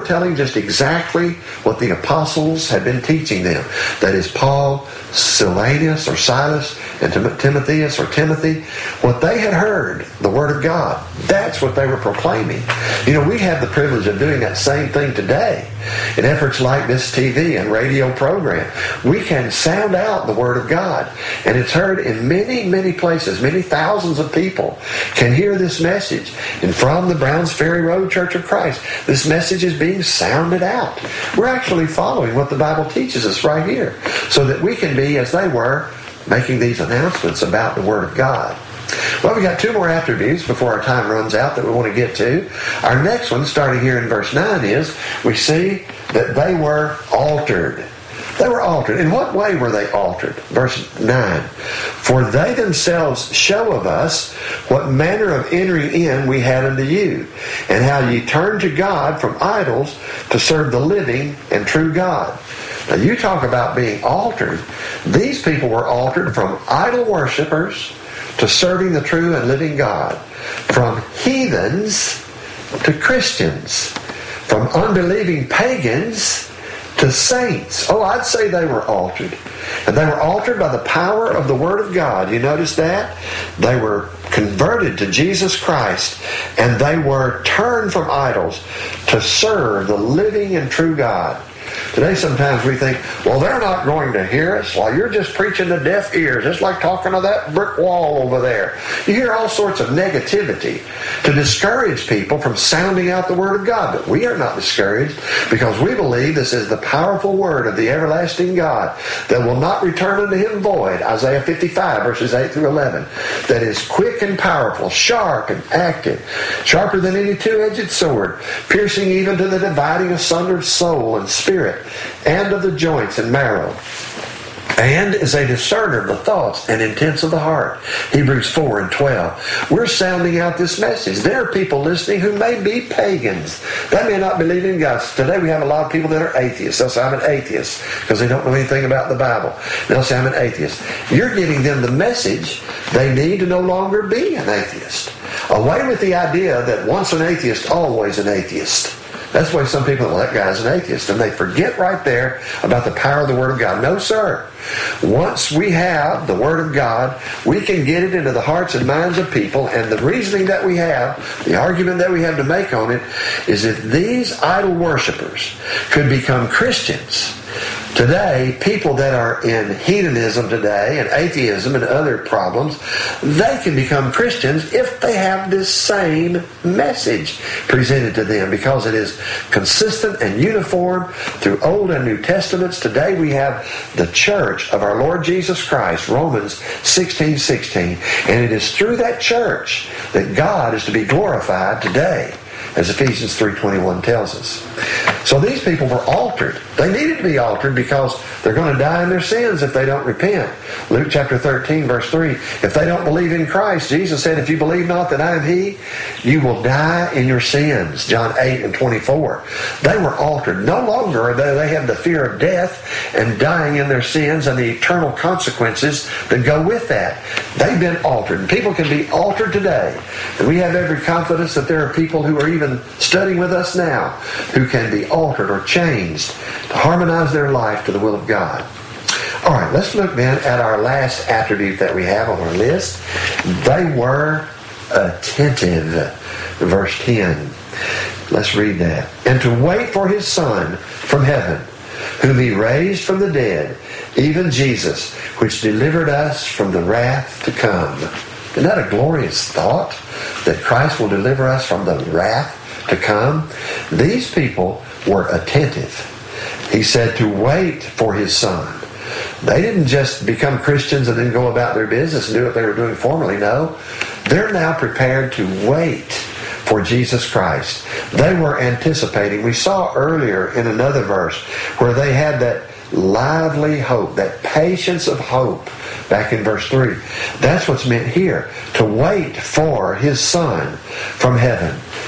telling just exactly what the apostles had been teaching them. That is, Paul, Silvanus or Silas, and Timotheus or Timothy, what they had heard, the Word of God, that's what they were proclaiming. You know, we have the privilege of doing that same thing today. In efforts like this TV and radio program, we can sound out the Word of God. And it's heard in many, many places. Many thousands of people can hear this message. And from the Browns Ferry Road Church of Christ, this message is being sounded out. We're actually following what the Bible teaches us right here, so that we can be, as they were, making these announcements about the Word of God. Well, we got two more attributes before our time runs out that we want to get to. Our next one, starting here in verse 9, is we see that they were altered. They were altered. In what way were they altered? Verse 9. For they themselves show of us what manner of entering in we had unto you, and how ye turned to God from idols to serve the living and true God. Now you talk about being altered. These people were altered from idol worshippers to serving the true and living God, from heathens to Christians, from unbelieving pagans to saints. Oh, I'd say they were altered. And they were altered by the power of the Word of God. You notice that? They were converted to Jesus Christ, and they were turned from idols to serve the living and true God. Today sometimes we think, well, they're not going to hear us. Well, you're just preaching to deaf ears. It's like talking to that brick wall over there. You hear all sorts of negativity to discourage people from sounding out the Word of God. But we are not discouraged, because we believe this is the powerful Word of the everlasting God that will not return unto Him void. Isaiah 55 verses 8 through 11. That is quick and powerful, sharp and active, sharper than any two-edged sword, piercing even to the dividing asunder of soul and spirit, and of the joints and marrow, and is a discerner of the thoughts and intents of the heart. Hebrews 4 and 12. We're sounding out this message. There are people listening who may be pagans. They may not believe in God. Today we have a lot of people that are atheists. They'll say, I'm an atheist, because they don't know anything about the Bible. They'll say, I'm an atheist. You're giving them the message they need to no longer be an atheist. Away with the idea that once an atheist, always an atheist. That's why some people, well, that guy's an atheist, and they forget right there about the power of the Word of God. No, sir. Once we have the Word of God, we can get it into the hearts and minds of people, and the reasoning that we have, the argument that we have to make on it, is if these idol worshipers could become Christians, today, people that are in heathenism today and atheism and other problems, they can become Christians if they have this same message presented to them, because it is consistent and uniform through Old and New Testaments. Today we have the church of our Lord Jesus Christ, Romans 16:16, and it is through that church that God is to be glorified today, as Ephesians 3:21 tells us. So these people were altered. They needed to be altered because they're going to die in their sins if they don't repent. Luke chapter 13 verse 3, if they don't believe in Christ, Jesus said, if you believe not that I am He, you will die in your sins. John 8 and 24. They were altered. No longer they have the fear of death and dying in their sins and the eternal consequences that go with that. They've been altered. And people can be altered today. And we have every confidence that there are people who are even studying with us now who can be altered or changed to harmonize their life to the will of God. All right, let's look then at our last attribute that we have on our list. They were attentive. Verse 10. Let's read that. And to wait for His Son from heaven, whom He raised from the dead, even Jesus, which delivered us from the wrath to come. Isn't that a glorious thought? That Christ will deliver us from the wrath to come? These people were attentive. He said to wait for His Son. They didn't just become Christians and then go about their business and do what they were doing formerly. No. They're now prepared to wait for Jesus Christ. They were anticipating. We saw earlier in another verse where they had that lively hope, that patience of hope, back in verse 3. That's what's meant here, to wait for His Son from heaven.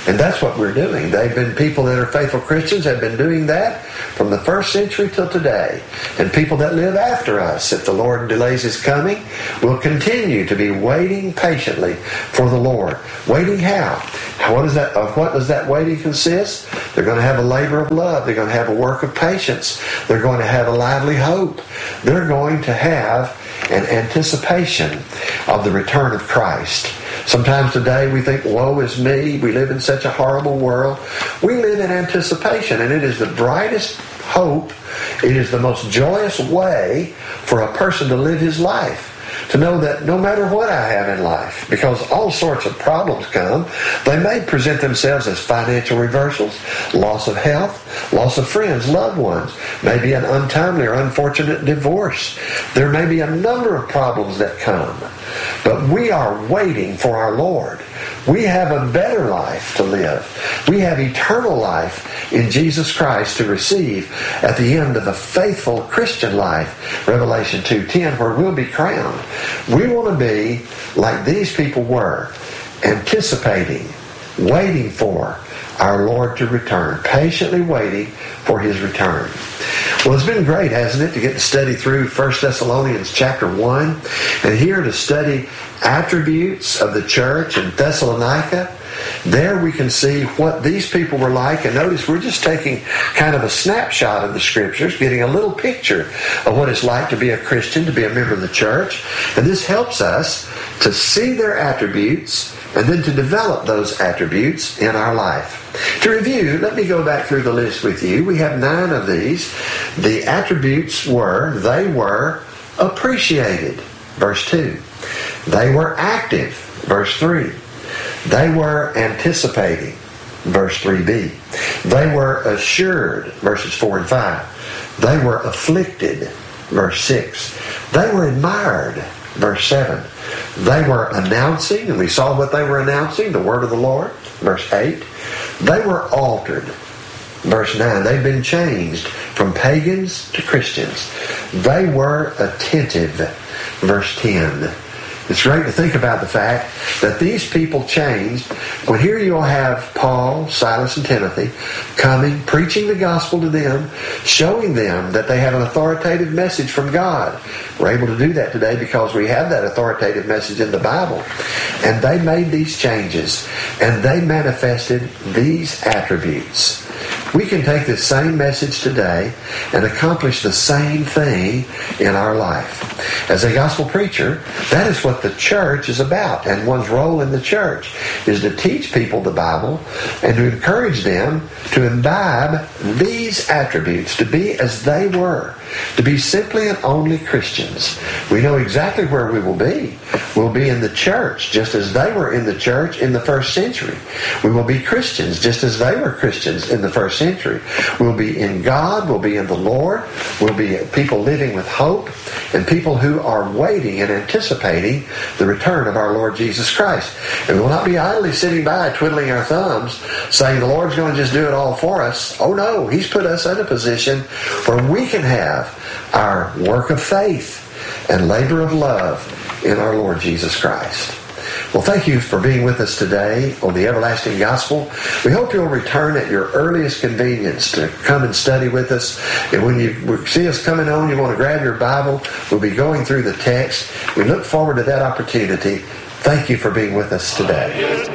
And that's what we're doing. They've been people that are faithful Christians have been doing that from the first century till today. And people that live after us, if the Lord delays His coming, will continue to be waiting patiently for the Lord. Waiting how? What does that waiting consist? They're going to have a labor of love. They're going to have a work of patience. They're going to have a lively hope. They're going to have an anticipation of the return of Christ. Sometimes today we think, woe is me, we live in such a horrible world. We live in anticipation, and it is the brightest hope. It is the most joyous way for a person to live his life. To know that no matter what I have in life, because all sorts of problems come, they may present themselves as financial reversals, loss of health, loss of friends, loved ones, maybe an untimely or unfortunate divorce. There may be a number of problems that come, but we are waiting for our Lord. We have a better life to live. We have eternal life in Jesus Christ to receive at the end of a faithful Christian life, Revelation 2:10, where we'll be crowned. We want to be like these people were, anticipating, waiting for our Lord to return, patiently waiting for His return. Well, it's been great, hasn't it, to get to study through 1 Thessalonians chapter 1, and here to study attributes of the church in Thessalonica. There we can see what these people were like, and notice we're just taking kind of a snapshot of the Scriptures, getting a little picture of what it's like to be a Christian, to be a member of the church, and this helps us to see their attributes and then to develop those attributes in our life. To review, let me go back through the list with you. We have 9 of these. The attributes were, they were appreciated, verse 2. They were active, verse 3. They were anticipating, verse 3b. They were assured, verses 4 and 5. They were afflicted, verse 6. They were admired, verse 7. They were announcing, and we saw what they were announcing, the word of the Lord, verse 8. They were altered, verse 9. They've been changed from pagans to Christians. They were attentive, verse 10. It's great to think about the fact that these people changed. When here you'll have Paul, Silas, and Timothy coming, preaching the gospel to them, showing them that they have an authoritative message from God. We're able to do that today because we have that authoritative message in the Bible. And they made these changes, and they manifested these attributes. We can take this same message today and accomplish the same thing in our life. As a gospel preacher, that is what the church is about, and one's role in the church is to teach people the Bible and to encourage them to imbibe these attributes, to be as they were, to be simply and only Christians. We know exactly where we will be. We'll be in the church just as they were in the church in the first century. We will be Christians just as they were Christians in the first century. We'll be in God. We'll be in the Lord. We'll be people living with hope and people who are waiting and anticipating the return of our Lord Jesus Christ. And we will not be idly sitting by twiddling our thumbs saying the Lord's going to just do it all for us. Oh no, He's put us in a position where we can have our work of faith and labor of love in our Lord Jesus Christ. Well, thank you for being with us today on the Everlasting Gospel. We hope you'll return at your earliest convenience to come and study with us. And when you see us coming on, you want to grab your Bible. We'll be going through the text. We look forward to that opportunity. Thank you for being with us today.